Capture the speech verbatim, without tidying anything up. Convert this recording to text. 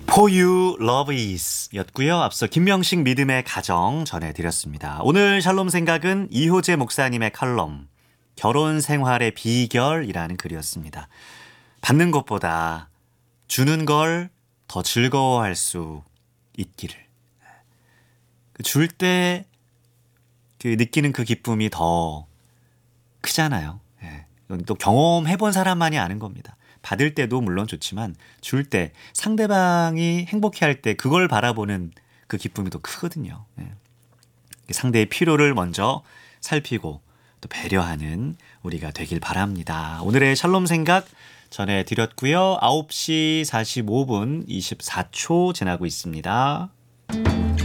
For You Love Is 였고요. 앞서 김명식 믿음의 가정 전해드렸습니다. 오늘 샬롬 생각은 이호재 목사님의 칼럼 결혼 생활의 비결이라는 글이었습니다. 받는 것보다 주는 걸 더 즐거워할 수 있기를. 줄 때 그 느끼는 그 기쁨이 더 크잖아요. 이건 또 경험해본 사람만이 아는 겁니다. 받을 때도 물론 좋지만 줄 때 상대방이 행복해할 때 그걸 바라보는 그 기쁨이 더 크거든요. 상대의 필요를 먼저 살피고 또 배려하는 우리가 되길 바랍니다. 오늘의 샬롬 생각 전해드렸고요. 아홉 시 사십오 분 이십사 초 지나고 있습니다.